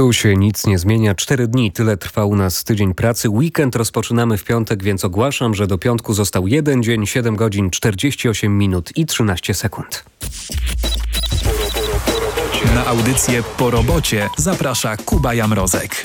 Tu się nic nie zmienia. 4 dni, tyle trwa u nas tydzień pracy. Weekend rozpoczynamy w piątek, więc ogłaszam, że do piątku został 1 dzień, 7 godzin, 48 minut i 13 sekund. Na audycję Po robocie zaprasza Kuba Jamrozek.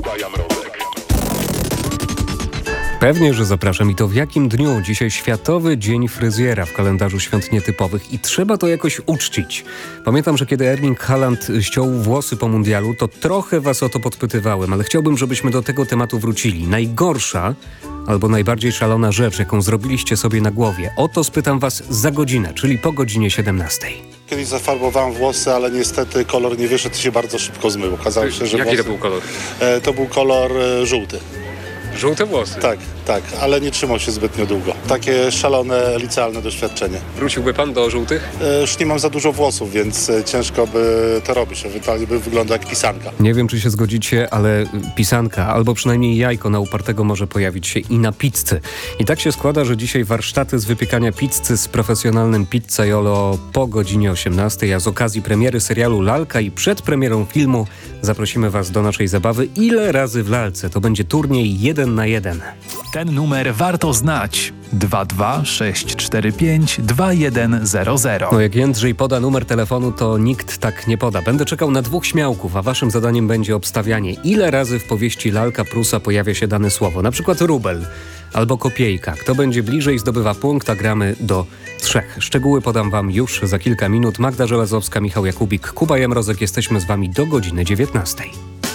Pewnie, że zapraszam i to w jakim dniu? Dzisiaj Światowy Dzień Fryzjera w kalendarzu świąt nietypowych i trzeba to jakoś uczcić. Pamiętam, że kiedy Erling Haaland ściął włosy po mundialu, to trochę was o to podpytywałem, ale chciałbym, żebyśmy do tego tematu wrócili. Najgorsza albo najbardziej szalona rzecz, jaką zrobiliście sobie na głowie. O to spytam was za godzinę, czyli po godzinie 17. Kiedyś zafarbowałem włosy, ale niestety kolor nie wyszedł i się bardzo szybko zmył. Okazało się, że Jaki to był kolor? To był kolor żółty. Żółte włosy? Tak, ale nie trzymał się zbytnio długo. Takie szalone, licealne doświadczenie. Wróciłby pan do żółtych? Już nie mam za dużo włosów, więc ciężko by to robić. Ewentualnie by wyglądał jak pisanka. Nie wiem, czy się zgodzicie, ale pisanka, albo przynajmniej jajko na upartego może pojawić się i na pizzy. I tak się składa, że dzisiaj warsztaty z wypiekania pizzy z profesjonalnym pizzaiolo po godzinie 18, a z okazji premiery serialu Lalka i przed premierą filmu zaprosimy was do naszej zabawy. Ile razy w lalce? To będzie turniej 1 na 1. Ten numer warto znać. 226452100. No jak Jędrzej poda numer telefonu, to nikt tak nie poda. Będę czekał na 2 śmiałków, a waszym zadaniem będzie obstawianie. Ile razy w powieści Lalka Prusa pojawia się dane słowo? Na przykład rubel albo kopiejka. Kto będzie bliżej, zdobywa punkt, a gramy do 3. Szczegóły podam wam już za kilka minut. Magda Żelazowska, Michał Jakubik, Kuba Jamrozek. Jesteśmy z wami do godziny 19.